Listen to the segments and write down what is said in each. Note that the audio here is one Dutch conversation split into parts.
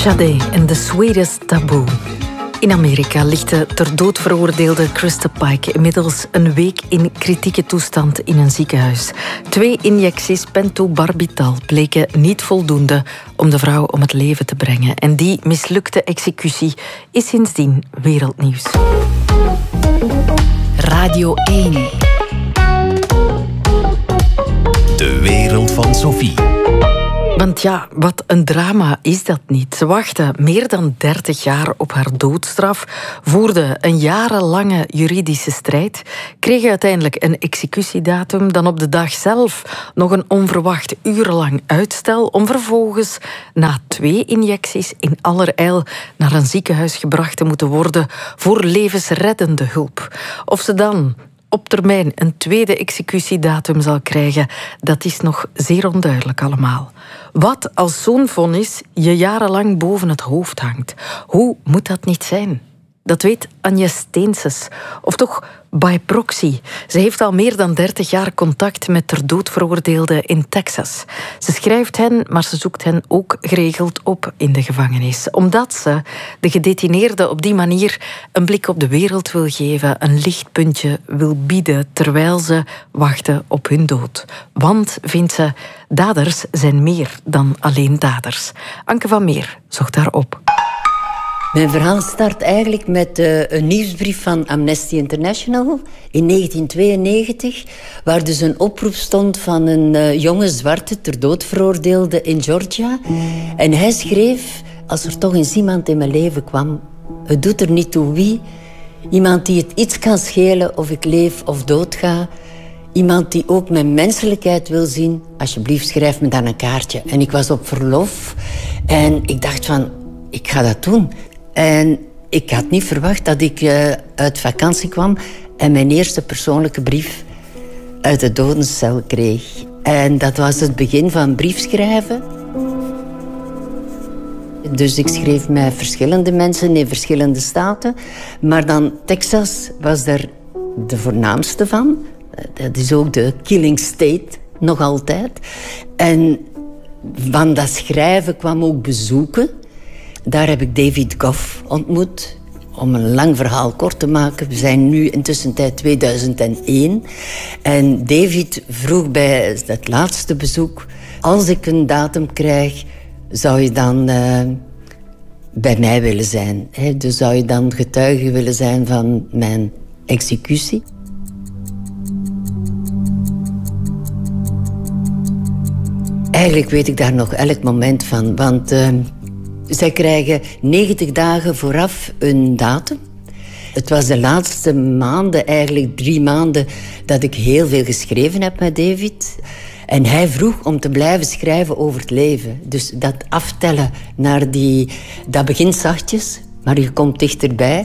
Sade en The Sweetest Taboo. In Amerika ligt de ter dood veroordeelde Krista Pike inmiddels een week in kritieke toestand in een ziekenhuis. 2 injecties pentobarbital bleken niet voldoende om de vrouw om het leven te brengen. En die mislukte executie is sindsdien wereldnieuws. Radio 1. De wereld van Sophie. Want ja, wat een drama is dat niet. Ze wachtte meer dan 30 jaar op haar doodstraf, voerde een jarenlange juridische strijd, kreeg uiteindelijk een executiedatum, dan op de dag zelf nog een onverwacht urenlang uitstel, om vervolgens na 2 injecties in allerijl naar een ziekenhuis gebracht te moeten worden voor levensreddende hulp. Of ze dan op termijn een tweede executiedatum zal krijgen, dat is nog zeer onduidelijk allemaal. Wat als zo'n vonnis je jarenlang boven het hoofd hangt? Hoe moet dat niet zijn? Dat weet Anja Steenses, of toch by proxy. Ze heeft al meer dan 30 jaar contact met ter dood veroordeelden in Texas. Ze schrijft hen, maar ze zoekt hen ook geregeld op in de gevangenis. Omdat ze de gedetineerden op die manier een blik op de wereld wil geven, een lichtpuntje wil bieden, terwijl ze wachten op hun dood. Want, vindt ze, daders zijn meer dan alleen daders. Anke van Meer zocht daarop. Mijn verhaal start eigenlijk met een nieuwsbrief van Amnesty International in 1992, waar dus een oproep stond van een jonge zwarte ter dood veroordeelde in Georgia. En hij schreef, als er toch eens iemand in mijn leven kwam, het doet er niet toe wie, iemand die het iets kan schelen of ik leef of doodga, iemand die ook mijn menselijkheid wil zien, alsjeblieft schrijf me dan een kaartje. En ik was op verlof en ik dacht van, ik ga dat doen. En ik had niet verwacht dat ik uit vakantie kwam en mijn eerste persoonlijke brief uit de dodencel kreeg. En dat was het begin van briefschrijven. Dus ik schreef met verschillende mensen in verschillende staten. Maar dan Texas was daar de voornaamste van. Dat is ook de killing state, nog altijd. En van dat schrijven kwam ook bezoeken. Daar heb ik David Goff ontmoet. Om een lang verhaal kort te maken, we zijn nu intussen 2001. En David vroeg bij het laatste bezoek, als ik een datum krijg, zou je dan bij mij willen zijn? Dus zou je dan getuige willen zijn van mijn executie? Eigenlijk weet ik daar nog elk moment van, want zij krijgen 90 dagen vooraf een datum. Het was de laatste maanden, eigenlijk 3 maanden, dat ik heel veel geschreven heb met David. En hij vroeg om te blijven schrijven over het leven. Dus dat aftellen naar dat begint zachtjes, maar je komt dichterbij.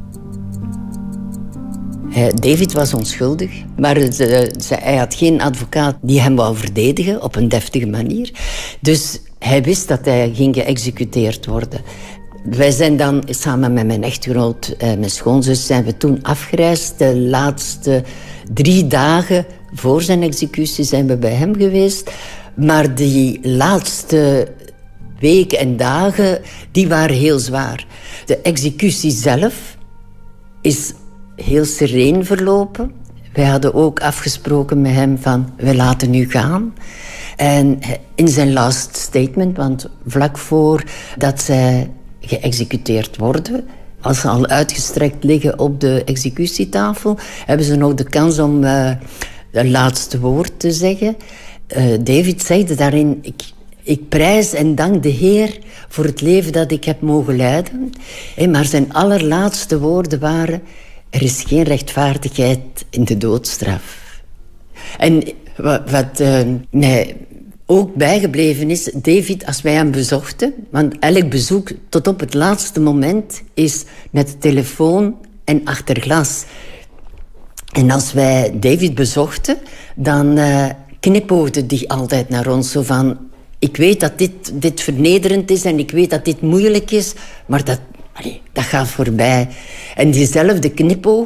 David was onschuldig, maar hij had geen advocaat die hem wou verdedigen op een deftige manier. Dus hij wist dat hij ging geëxecuteerd worden. Wij zijn dan samen met mijn echtgenoot en mijn schoonzus zijn we toen afgereisd. De laatste 3 dagen voor zijn executie zijn we bij hem geweest. Maar die laatste weken en dagen, die waren heel zwaar. De executie zelf is heel sereen verlopen. Wij hadden ook afgesproken met hem van, we laten u gaan. En in zijn last statement, want vlak voor dat zij geëxecuteerd worden, als ze al uitgestrekt liggen op de executietafel, hebben ze nog de kans om een laatste woord te zeggen. David zeide daarin, ik prijs en dank de Heer voor het leven dat ik heb mogen leiden. Maar zijn allerlaatste woorden waren, er is geen rechtvaardigheid in de doodstraf. En wat mij ook bijgebleven is, David, als wij hem bezochten, want elk bezoek tot op het laatste moment is met de telefoon en achter glas. En als wij David bezochten, dan knipoogde hij altijd naar ons zo van, ik weet dat dit vernederend is en ik weet dat dit moeilijk is, maar dat gaat voorbij. En diezelfde knipoog,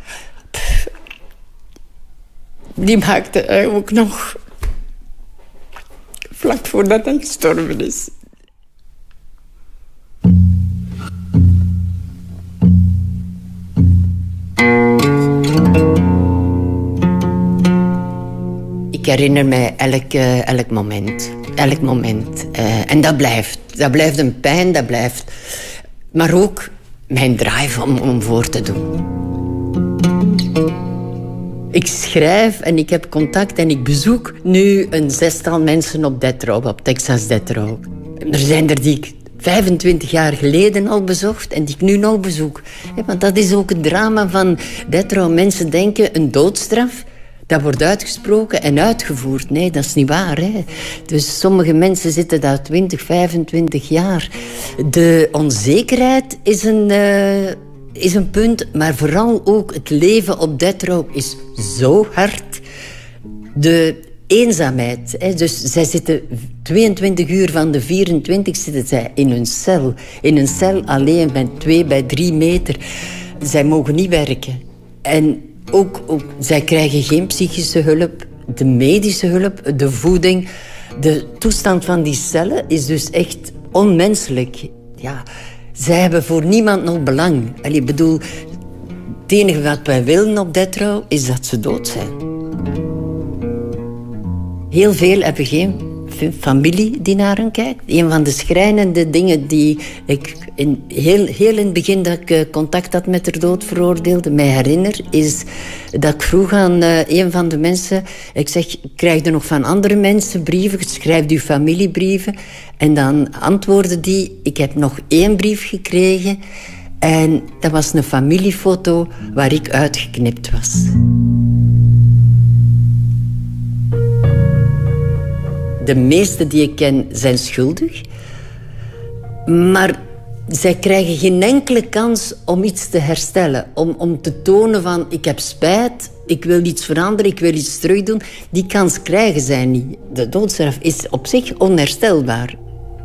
die maakte hij ook nog vlak voordat hij gestorven is. Ik herinner mij elk moment. Elk moment. En dat blijft een pijn, dat blijft. Maar ook mijn drive om voor te doen. Ik schrijf en ik heb contact en ik bezoek nu een 6-tal mensen op Death Row, op Texas Death Row. Er zijn er die ik 25 jaar geleden al bezocht en die ik nu nog bezoek. Want dat is ook het drama van Death Row. Mensen denken een doodstraf, dat wordt uitgesproken en uitgevoerd. Nee, dat is niet waar. Hè? Dus sommige mensen zitten daar 20, 25 jaar. De onzekerheid is een punt, maar vooral ook het leven op Death Row is zo hard. De eenzaamheid. Hè? Dus zij zitten 22 uur van de 24 zitten zij in hun cel. In een cel alleen met 2 bij 3 meter. Zij mogen niet werken. En ook zij krijgen geen psychische hulp, de medische hulp, de voeding. De toestand van die cellen is dus echt onmenselijk. Ja, zij hebben voor niemand nog belang. Ik bedoel, het enige wat wij willen op Death Row is dat ze dood zijn. Heel veel hebben geen familie die naar hen kijkt. Een van de schrijnende dingen die ik heel in het begin dat ik contact had met de doodveroordeelde mij herinner, is dat ik vroeg aan een van de mensen, ik zeg, krijg je nog van andere mensen brieven? Schrijf je familiebrieven? En dan antwoordde die, ik heb nog 1 brief gekregen en dat was een familiefoto waar ik uitgeknipt was. De meesten die ik ken zijn schuldig. Maar zij krijgen geen enkele kans om iets te herstellen. Om te tonen van, ik heb spijt, ik wil iets veranderen, ik wil iets terugdoen. Die kans krijgen zij niet. De doodstraf is op zich onherstelbaar.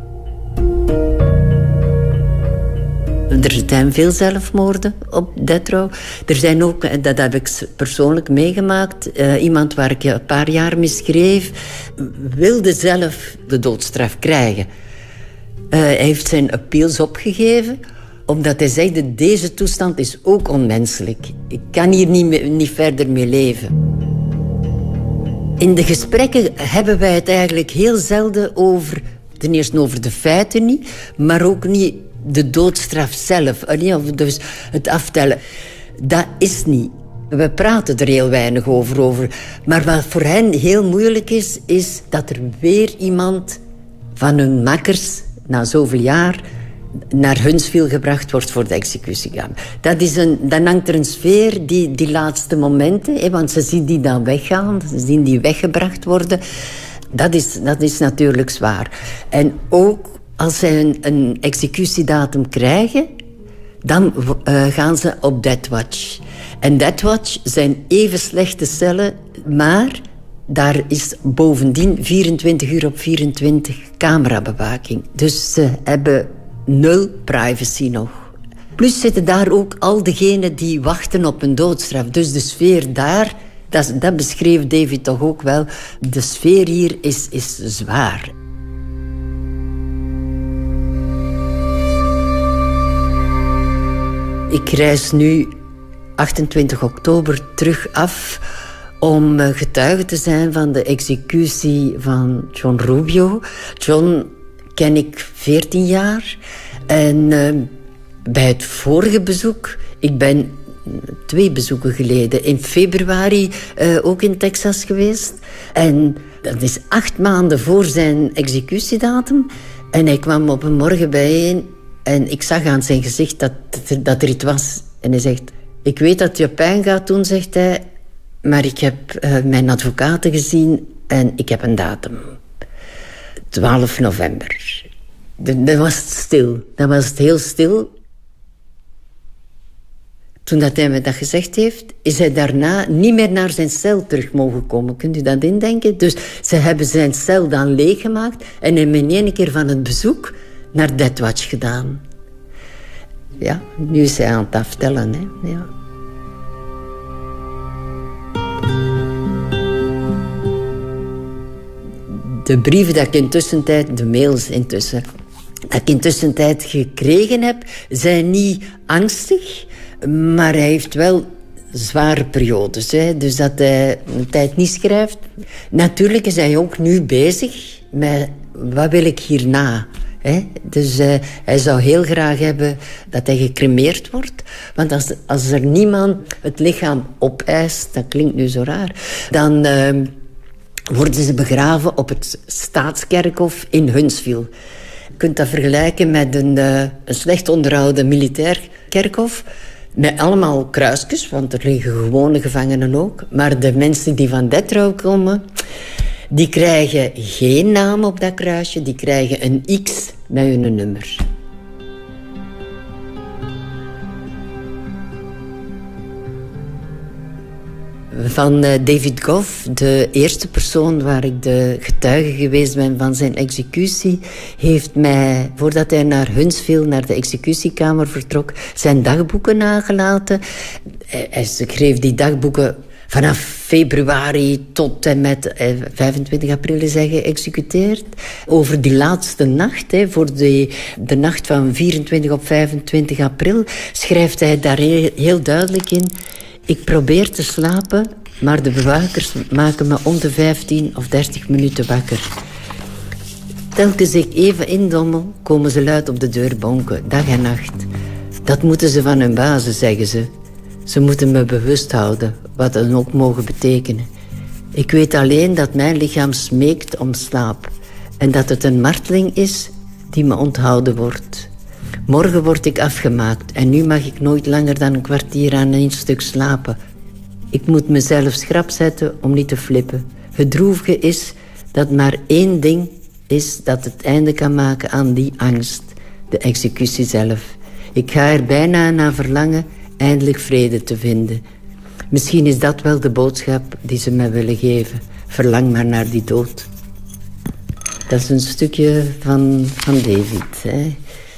Er zijn veel zelfmoorden op Death Row. Er zijn ook, dat heb ik persoonlijk meegemaakt, iemand waar ik een paar jaar mee schreef, wilde zelf de doodstraf krijgen. Hij heeft zijn appeals opgegeven, omdat hij zegde, deze toestand is ook onmenselijk. Ik kan hier niet verder mee leven. In de gesprekken hebben wij het eigenlijk heel zelden over, ten eerste over de feiten niet, maar ook niet de doodstraf zelf, dus het aftellen. Dat is niet. We praten er heel weinig over. Maar wat voor hen heel moeilijk is dat er weer iemand van hun makkers, na zoveel jaar, naar Huntsville gebracht wordt voor de executiegang. Dan hangt er een sfeer, die laatste momenten, want ze zien die dan weggaan, ze zien die weggebracht worden. Dat is natuurlijk zwaar. En ook als zij een executiedatum krijgen, dan gaan ze op Death Watch. En Death Watch zijn even slechte cellen, maar daar is bovendien 24 uur op 24 camerabewaking. Dus ze hebben 0 privacy nog. Plus zitten daar ook al diegenen die wachten op een doodstraf. Dus de sfeer daar, dat beschreef David toch ook wel, de sfeer hier is zwaar. Ik reis nu 28 oktober terug af om getuige te zijn van de executie van John Rubio. John ken ik 14 jaar. En bij het vorige bezoek, ik ben 2 bezoeken geleden, in februari ook in Texas geweest. En dat is 8 maanden voor zijn executiedatum. En hij kwam op een morgen bijeen. En ik zag aan zijn gezicht dat er iets was. En hij zegt, ik weet dat je pijn gaat doen, zegt hij. Maar ik heb mijn advocaten gezien en ik heb een datum. 12 november. Dat was het stil. Dat was het heel stil. Toen dat hij me dat gezegd heeft, is hij daarna niet meer naar zijn cel terug mogen komen. Kunt u dat indenken? Dus ze hebben zijn cel dan leeggemaakt en hem in één keer van het bezoek naar Death Watch gedaan. Ja, nu is hij aan het aftellen, hè. Ja. De brieven dat ik intussentijd, de mails intussen, dat ik intussentijd gekregen heb, zijn niet angstig, maar hij heeft wel zware periodes. Hè. Dus dat hij een tijd niet schrijft. Natuurlijk is hij ook nu bezig met wat wil ik hierna. Hè. Dus hij zou heel graag hebben dat hij gecremeerd wordt. Want als er niemand het lichaam opeist, dat klinkt nu zo raar, dan worden ze begraven op het Staatskerkhof in Huntsville. Je kunt dat vergelijken met een slecht onderhouden militair kerkhof. Met allemaal kruisjes, want er liggen gewone gevangenen ook. Maar de mensen die van Detrow komen, die krijgen geen naam op dat kruisje. Die krijgen een X met hun nummer. Van David Goff, de eerste persoon waar ik de getuige geweest ben van zijn executie, heeft mij, voordat hij naar Huntsville, naar de executiekamer vertrok, zijn dagboeken nagelaten. Hij schreef die dagboeken vanaf februari tot en met 25 april is hij geëxecuteerd. Over die laatste nacht, voor de nacht van 24 op 25 april, schrijft hij daar heel duidelijk in: ik probeer te slapen, maar de bewakers maken me om de 15 of 30 minuten wakker. Telkens ik even indommel, komen ze luid op de deur bonken, dag en nacht. Dat moeten ze van hun bazen, zeggen ze. Ze moeten me bewust houden, wat dat ook mogen betekenen. Ik weet alleen dat mijn lichaam smeekt om slaap. En dat het een marteling is die me onthouden wordt. Morgen word ik afgemaakt en nu mag ik nooit langer dan een kwartier aan één stuk slapen. Ik moet mezelf schrap zetten om niet te flippen. Het droevige is dat maar één ding is dat het einde kan maken aan die angst. De executie zelf. Ik ga er bijna naar verlangen eindelijk vrede te vinden. Misschien is dat wel de boodschap die ze mij willen geven. Verlang maar naar die dood. Dat is een stukje van David, hè.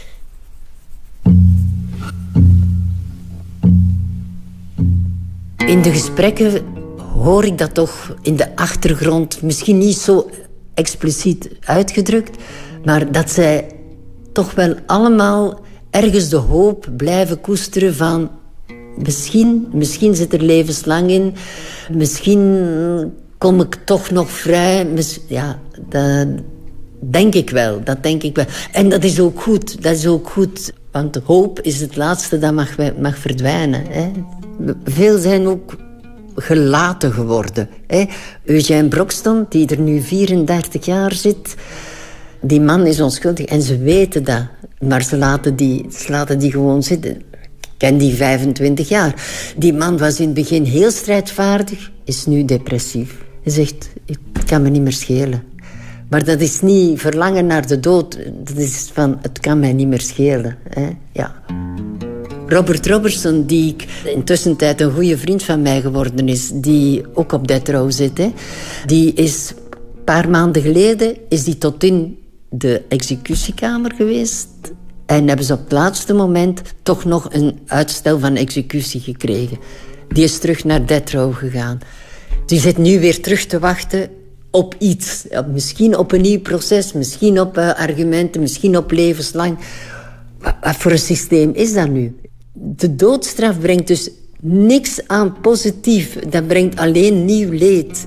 In de gesprekken hoor ik dat toch in de achtergrond, misschien niet zo expliciet uitgedrukt, maar dat zij toch wel allemaal ergens de hoop blijven koesteren van misschien zit er levenslang in, misschien kom ik toch nog vrij. Ja, dat denk ik wel. En dat is ook goed, want de hoop is het laatste dat mag verdwijnen. Hè. Veel zijn ook gelaten geworden. Hè. Eugène Broxton, die er nu 34 jaar zit, die man is onschuldig en ze weten dat. Maar ze laten die gewoon zitten. Ik ken die 25 jaar. Die man was in het begin heel strijdvaardig, is nu depressief. Hij zegt, het kan me niet meer schelen. Maar dat is niet verlangen naar de dood. Dat is van, het kan mij niet meer schelen. Hè? Ja. Robert Robertson, die intussen tijd een goede vriend van mij geworden is, die ook op Death Row zit, hè? Die is een paar maanden geleden tot in de executiekamer geweest. En hebben ze op het laatste moment toch nog een uitstel van executie gekregen. Die is terug naar Death Row gegaan. Die zit nu weer terug te wachten op iets. Misschien op een nieuw proces, misschien op argumenten, misschien op levenslang. Wat voor een systeem is dat nu? De doodstraf brengt dus niks aan positief. Dat brengt alleen nieuw leed.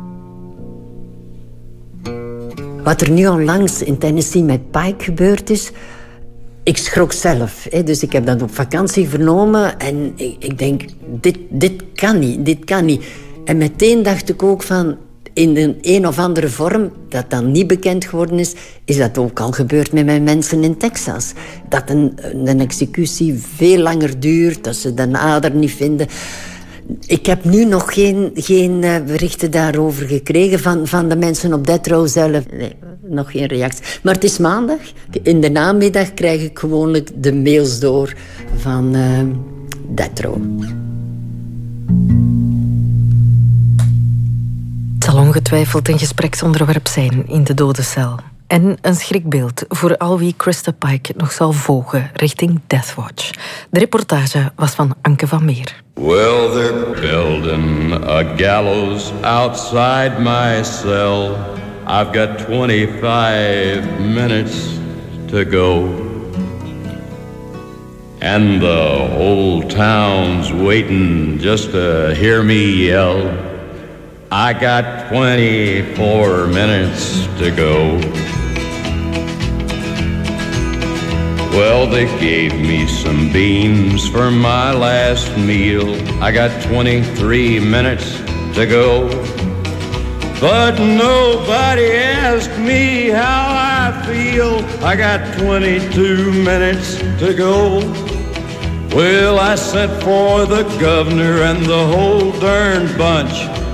Wat er nu onlangs in Tennessee met Pike gebeurd is, ik schrok zelf. Hè. Dus ik heb dat op vakantie vernomen en ik denk, dit kan niet. En meteen dacht ik ook van, in een of andere vorm, dat dan niet bekend geworden is dat ook al gebeurd met mijn mensen in Texas. Dat een executie veel langer duurt, dat ze de ader niet vinden. Ik heb nu nog geen berichten daarover gekregen van de mensen op Death Row zelf. Nee, nog geen reactie. Maar het is maandag. In de namiddag krijg ik gewoonlijk de mails door van Death Row. Het zal ongetwijfeld een gespreksonderwerp zijn in de dodencel. En een schrikbeeld voor al wie Krista Pike nog zal volgen richting Deathwatch. De reportage was van Anke van Meer. Well, they're building a gallows outside my cell. I've got 25 minutes to go. and the whole town's waiting just to hear me yell. I got 24 minutes to go. Well, they gave me some beans for my last meal. I got 23 minutes to go. But nobody asked me how I feel. I got 22 minutes to go. Well, I sent for the governor and the whole darn bunch.